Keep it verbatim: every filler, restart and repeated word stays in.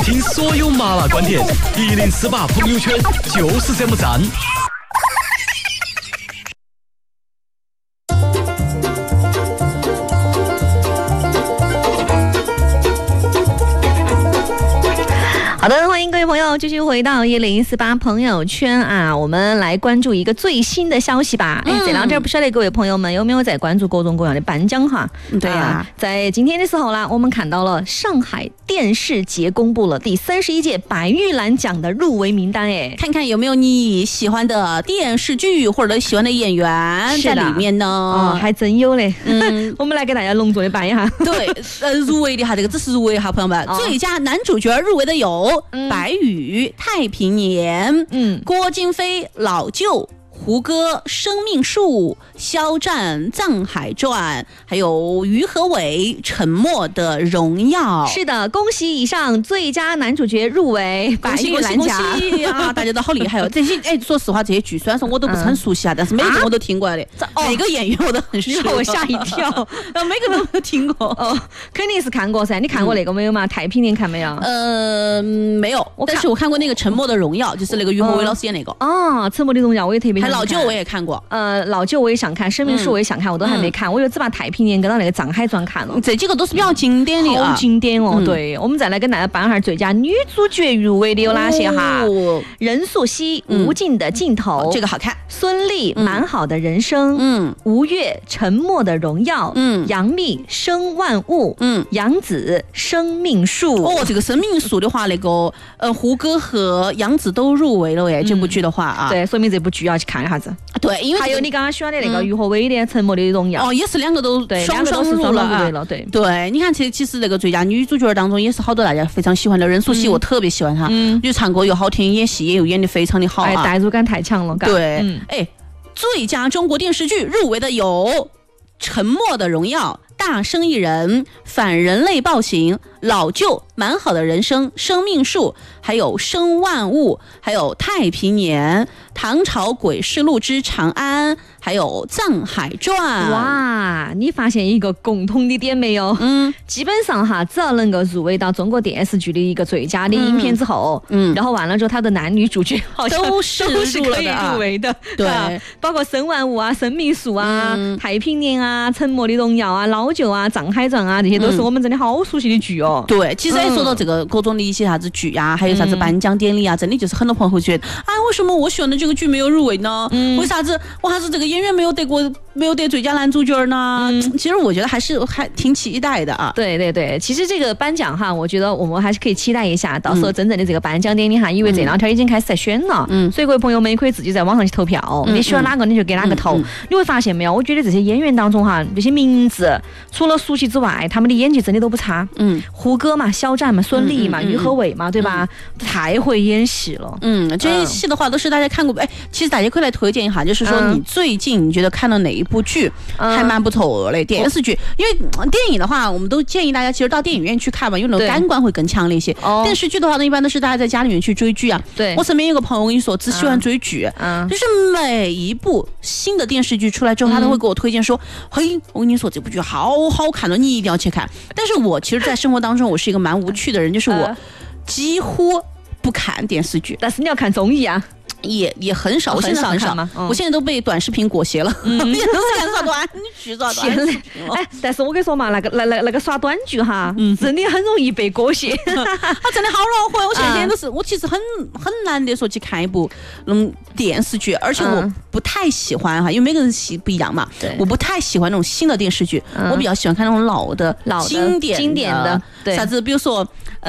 听所有麻辣观点，一零四八朋友圈就是这么赞。 好的，欢迎各位朋友继续回到一零四八朋友圈啊，我们来关注一个最新的消息吧。哎、嗯，这两天不晓得各位朋友们有没有在关注各种各样的颁奖哈？ 对呀、啊， 在今天的时候啦，我们看到了上海电视节公布了第三十一届白玉兰奖的入围名单，哎， 看看有没有你喜欢的电视剧或者喜欢的演员在里面呢？ 哦，还真有嘞。嗯，我们来给大家隆重的颁一下。 对，呃，入围的哈，这个只是入围哈，朋友们，哦、最佳男主角入围的有。嗯、白宇、太平年、嗯，郭京飞、老舅、胡歌、生命树、肖战、藏海传，还有于和伟、沉默的荣耀。 是的，恭喜以上最佳男主角入围白玉兰奖啊！大家都好厉害哦。这些哎，说实话，这些剧虽然说我都不是很熟悉啊，但是每个我都听过的，啊、每个演员我都很熟。 我吓一跳， 每个都没有听过。 哦，肯定是看过噻。你看过那个没有吗？太平年看没有？ 呃，没有。但是我看过那个《沉默的荣耀》，就是那个于和伟老师演那个。 哦，《沉默的荣耀》我也特别想看。 还老舅我也看过。 呃，老舅我也想看，生命树我也想看，我都还没看。我就只把太平年跟到那个藏海传看了。 这几个都是比较经典的啊， 好经典哦。对，我们再来跟大家颁一下最佳女主角入围的有哪些哈？任素汐《无尽的尽头》， 这个好看。 孙俪《蛮好的人生》，嗯，吴越《沉默的荣耀》，嗯，杨幂《生万物》，嗯，杨紫《生命树》。 哦，这个《生命树》的话，那个呃，胡歌和杨紫都入围了哎，这部剧的话啊， 对，说明这部剧要去看一下子。 对，因为还有你刚刚选的那个于和伟的《沉默的荣耀》， 哦，也是两个都双双入了啊。 了，对对，你看其其实那个最佳女主角当中也是好多大家非常喜欢的，任素汐我特别喜欢她，嗯，就唱歌又好听，演戏也有演得非常的好啊， 哎，代入感太强了。 对，嗯，哎，最佳中国电视剧入围的有《沉默的荣耀》、大生意人、反人类暴行、老舅、蛮好的人生、生命树，还有生万物，还有太平年、唐朝诡事录之长安，还有藏海传。 哇，你发现一个共同的点没有？嗯，基本上哈，只要能够入围到中国电视剧的一个最佳的影片之后，嗯，然后完了之后，他的男女主角好像都是都是可以入围的， 对， 啊、包括生万物啊、生命树啊、嗯、太平年啊、沉默的荣耀啊、老舅啊、藏海传啊，这些都是我们真的好熟悉的剧哦。 对，其实也说到这个各种的一些啥子剧啊，还有啥子颁奖典礼啊，真的就是很多朋友会觉得，哎，为什么我喜欢的这个剧没有入围呢？嗯、为啥子为啥子这个演员没有得过没有得最佳男主角呢？嗯、其实我觉得还是还挺期待的啊。 对对对，其实这个颁奖哈，我觉得我们还是可以期待一下，到时候真正的这个颁奖典礼哈，因为这两天已经开始在选了，嗯，所以各位朋友们也可以自己在网上去投票，嗯、你喜欢哪个你就给哪个投。嗯嗯、你会发现没有？我觉得这些演员当中哈，这些名字除了熟悉之外，他们的演技真的都不差。嗯，胡歌嘛，肖战嘛，孙俪嘛，嗯嗯、于和伟嘛，对吧？嗯、太会演戏了。 嗯，这些戏的话都是大家看过。哎，其实大家可以来推荐一下，就是说你最近你觉得看了哪一部剧还蛮不错的电视剧？因为电影的话，我们都建议大家其实到电影院去看嘛，因为那种感官会更强烈一些。电视剧的话呢，一般都是大家在家里面去追剧啊。 对， 我身边有个朋友，我跟你说，只喜欢追剧，嗯，就是每一部新的电视剧出来之后，他都会给我推荐说，嘿，我跟你说这部剧好好看的，你一定要去看。但是我其实，在生活当中，我是一个蛮无趣的人，就是我几乎不看电视剧， 但是你要看综艺啊。 也也很少，我现在很少，嗯、我现在都被短视频裹挟了，嗯、也都是看刷短剧，刷短剧。 哎，但是我跟你说嘛，那个那那那个刷短剧哈，嗯、真的很容易被裹挟， 他真的好恼火。我现在天天都是，我其实很很难得说去看一部嗯电视剧，而且我不太喜欢哈，因为每个人喜不一样嘛，我不太喜欢那种新的电视剧，嗯、我比较喜欢看那种老的、 老的经典经典的， 啥子，比如说。